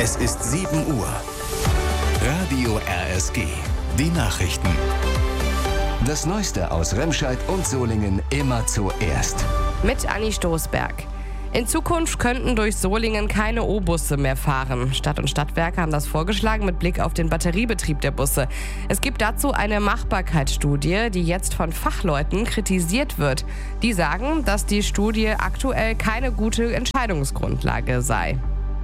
Es ist 7 Uhr. Radio RSG. Die Nachrichten. Das Neueste aus Remscheid und Solingen immer zuerst. Mit Anni Stoßberg. In Zukunft könnten durch Solingen keine O-Busse mehr fahren. Stadt und Stadtwerke haben das vorgeschlagen mit Blick auf den Batteriebetrieb der Busse. Es gibt dazu eine Machbarkeitsstudie, die jetzt von Fachleuten kritisiert wird. Die sagen, dass die Studie aktuell keine gute Entscheidungsgrundlage sei.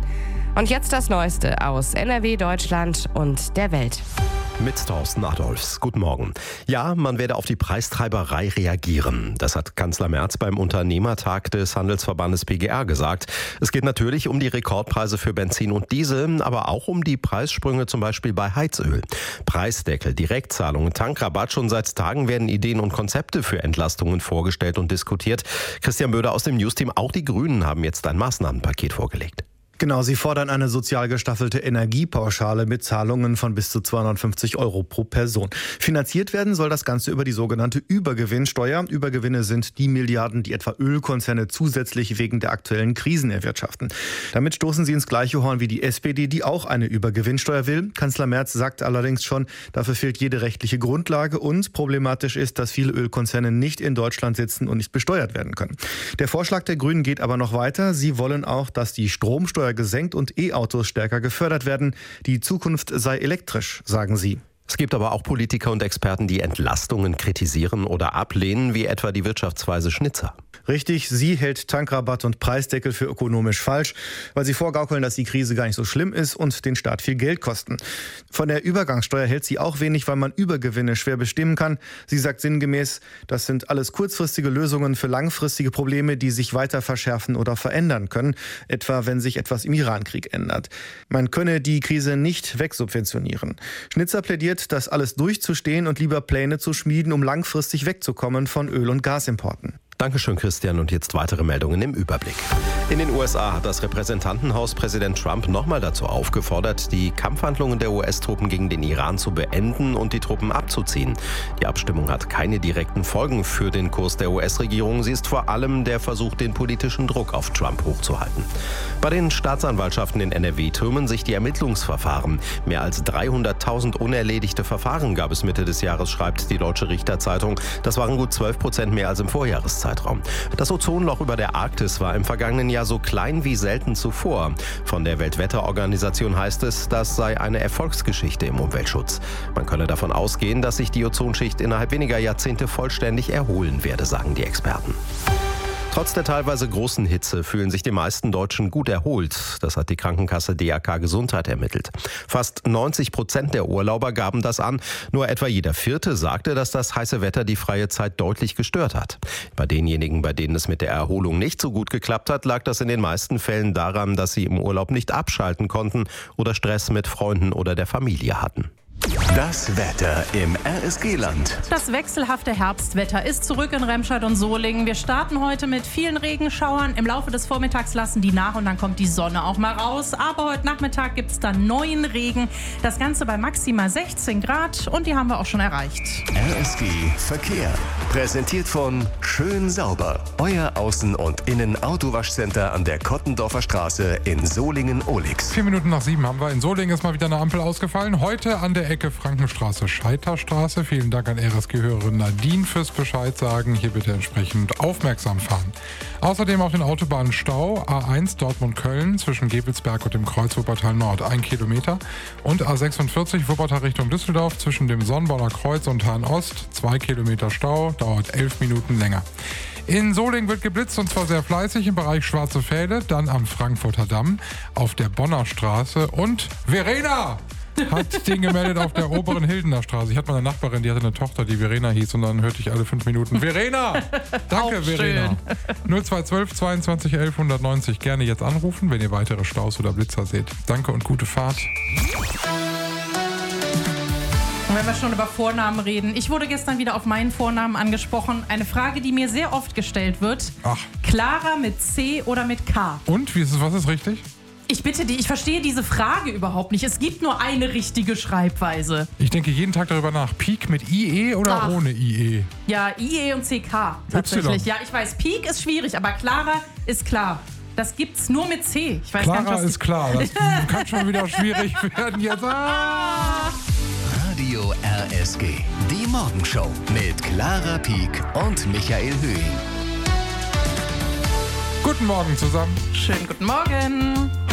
Und jetzt das Neueste aus NRW, Deutschland und der Welt. Mit Thorsten Adolfs. Guten Morgen. Ja, man werde auf die Preistreiberei reagieren. Das hat Kanzler Merz beim Unternehmertag des Handelsverbandes PGR gesagt. Es geht natürlich um die Rekordpreise für Benzin und Diesel, aber auch um die Preissprünge zum Beispiel bei Heizöl. Preisdeckel, Direktzahlungen, Tankrabatt. Schon seit Tagen werden Ideen und Konzepte für Entlastungen vorgestellt und diskutiert. Christian Böder aus dem Newsteam. Auch die Grünen haben jetzt ein Maßnahmenpaket vorgelegt. Genau, sie fordern eine sozial gestaffelte Energiepauschale mit Zahlungen von bis zu 250 € pro Person. Finanziert werden soll das Ganze über die sogenannte Übergewinnsteuer. Übergewinne sind die Milliarden, die etwa Ölkonzerne zusätzlich wegen der aktuellen Krisen erwirtschaften. Damit stoßen sie ins gleiche Horn wie die SPD, die auch eine Übergewinnsteuer will. Kanzler Merz sagt allerdings schon, dafür fehlt jede rechtliche Grundlage und problematisch ist, dass viele Ölkonzerne nicht in Deutschland sitzen und nicht besteuert werden können. Der Vorschlag der Grünen geht aber noch weiter. Sie wollen auch, dass die Stromsteuer gesenkt und E-Autos stärker gefördert werden. Die Zukunft sei elektrisch, sagen sie. Es gibt aber auch Politiker und Experten, die Entlastungen kritisieren oder ablehnen, wie etwa die Wirtschaftsweise Schnitzer. Richtig, sie hält Tankrabatt und Preisdeckel für ökonomisch falsch, weil sie vorgaukeln, dass die Krise gar nicht so schlimm ist und den Staat viel Geld kosten. Von der Übergangssteuer hält sie auch wenig, weil man Übergewinne schwer bestimmen kann. Sie sagt sinngemäß, das sind alles kurzfristige Lösungen für langfristige Probleme, die sich weiter verschärfen oder verändern können, etwa wenn sich etwas im Irankrieg ändert. Man könne die Krise nicht wegsubventionieren. Schnitzer plädiert, das alles durchzustehen und lieber Pläne zu schmieden, um langfristig wegzukommen von Öl- und Gasimporten. Dankeschön, Christian. Und jetzt weitere Meldungen im Überblick. In den USA hat das Repräsentantenhaus Präsident Trump nochmal dazu aufgefordert, die Kampfhandlungen der US-Truppen gegen den Iran zu beenden und die Truppen abzuziehen. Die Abstimmung hat keine direkten Folgen für den Kurs der US-Regierung. Sie ist vor allem der Versuch, den politischen Druck auf Trump hochzuhalten. Bei den Staatsanwaltschaften in NRW türmen sich die Ermittlungsverfahren. Mehr als 300.000 unerledigte Verfahren gab es Mitte des Jahres, schreibt die Deutsche Richterzeitung. Das waren gut 12% mehr als im Vorjahreszeitraum. Das Ozonloch über der Arktis war im vergangenen Jahr so klein wie selten zuvor. Von der Weltwetterorganisation heißt es, das sei eine Erfolgsgeschichte im Umweltschutz. Man könne davon ausgehen, dass sich die Ozonschicht innerhalb weniger Jahrzehnte vollständig erholen werde, sagen die Experten. Trotz der teilweise großen Hitze fühlen sich die meisten Deutschen gut erholt. Das hat die Krankenkasse DRK Gesundheit ermittelt. Fast 90% der Urlauber gaben das an. Nur etwa jeder Vierte sagte, dass das heiße Wetter die freie Zeit deutlich gestört hat. Bei denjenigen, bei denen es mit der Erholung nicht so gut geklappt hat, lag das in den meisten Fällen daran, dass sie im Urlaub nicht abschalten konnten oder Stress mit Freunden oder der Familie hatten. Das Wetter im RSG-Land. Das wechselhafte Herbstwetter ist zurück in Remscheid und Solingen. Wir starten heute mit vielen Regenschauern. Im Laufe des Vormittags lassen die nach und dann kommt die Sonne auch mal raus. Aber heute Nachmittag gibt es dann neuen Regen. Das Ganze bei maximal 16 Grad und die haben wir auch schon erreicht. RSG Verkehr. Präsentiert von Schön Sauber. Euer Außen- und Innen-Autowaschcenter an der Kottendorfer Straße in Solingen-Ohlix. 4 Minuten nach 7 haben wir. In Solingen ist mal wieder eine Ampel ausgefallen. Heute an der Ecke Frankenstraße-Scheiterstraße. Vielen Dank an RSG-Hörerin Nadine fürs Bescheid sagen. Hier bitte entsprechend aufmerksam fahren. Außerdem auf den Autobahnen Stau. A1 Dortmund-Köln zwischen Gevelsberg und dem Kreuz Wuppertal Nord 1 Kilometer. Und A46 Wuppertal Richtung Düsseldorf zwischen dem Sonnenborner Kreuz und Hahn Ost 2 Kilometer Stau. Dauert 11 Minuten länger. In Solingen wird geblitzt und zwar sehr fleißig im Bereich Schwarze Pfähle, dann am Frankfurter Damm, auf der Bonner Straße und Verena hat den gemeldet auf der oberen Hildener Straße. Ich hatte mal eine Nachbarin, die hatte eine Tochter, die Verena hieß und dann hörte ich alle 5 Minuten Verena! Danke, Verena! 0212 22 11 190. Gerne jetzt anrufen, wenn ihr weitere Staus oder Blitzer seht. Danke und gute Fahrt. Und wenn wir schon über Vornamen reden, ich wurde gestern wieder auf meinen Vornamen angesprochen. Eine Frage, die mir sehr oft gestellt wird. Ach. Clara mit C oder mit K? Und? Was ist richtig? Ich bitte dich, ich verstehe diese Frage überhaupt nicht. Es gibt nur eine richtige Schreibweise. Ich denke jeden Tag darüber nach. Peak mit IE oder ohne IE? Ja, IE und CK tatsächlich. Y. Ja, ich weiß, Peak ist schwierig, aber Clara ist klar. Das gibt's nur mit C. Ich weiß gar Clara nicht, was ist klar. Das kann schon wieder schwierig werden jetzt. Radio RSG. Die Morgenshow mit Clara Pieck und Michael Höhing. Guten Morgen zusammen. Schönen guten Morgen.